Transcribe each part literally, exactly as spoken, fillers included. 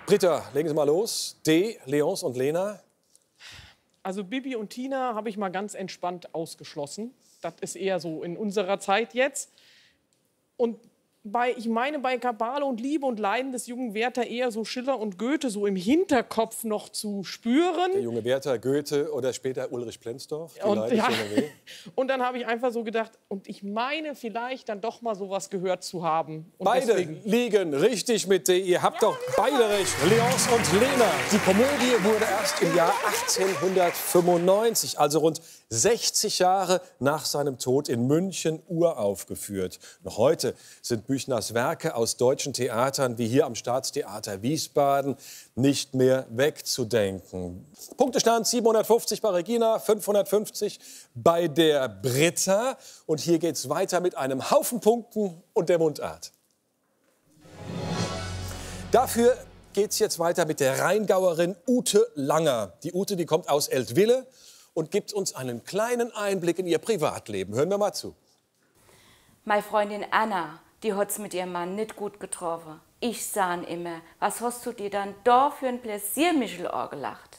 Britta, legen Sie mal los. D, Leonce und Lena. Also Bibi und Tina habe ich mal ganz entspannt ausgeschlossen. Das ist eher so in unserer Zeit jetzt. Und bei, ich meine, bei Kabale und Liebe und Leiden des jungen Werther eher so Schiller und Goethe so im Hinterkopf noch zu spüren. Der junge Werther, Goethe oder später Ulrich Plenzdorf. Die Und, ja. und und dann habe ich einfach so gedacht, und ich meine vielleicht dann doch mal sowas gehört zu haben. Und beide deswegen liegen richtig mit D. Ihr habt ja, doch beide recht. Leonce und Lena. Die Komödie wurde erst im Jahr achtzehnhundertfünfundneunzig, also rund sechzig Jahre nach seinem Tod, in München uraufgeführt. Noch heute sind Büchners Werke aus deutschen Theatern wie hier am Staatstheater Wiesbaden nicht mehr wegzudenken. Punktestand siebenhundertfünfzig bei Regina, fünfhundertfünfzig bei der Britta. Und hier geht's weiter mit einem Haufen Punkten und der Mundart. Dafür geht's jetzt weiter mit der Rheingauerin Ute Langer. Die Ute, die kommt aus Eltville und gibt uns einen kleinen Einblick in ihr Privatleben. Hören wir mal zu. Meine Freundin Anna, die hat's mit ihrem Mann nicht gut getroffen. Ich sah ihn immer, was hast du dir dann da für ein Pläsiermichel gelacht?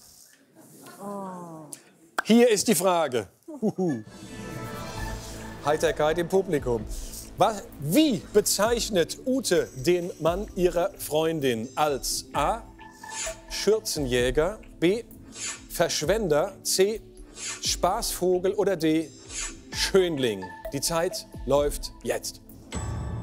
Oh. Hier ist die Frage. Huhu. Heiterkeit im Publikum. Was, wie bezeichnet Ute den Mann ihrer Freundin? Als A. Schürzenjäger, B. Verschwender, C. Spaßvogel oder D. Schönling? Die Zeit läuft jetzt.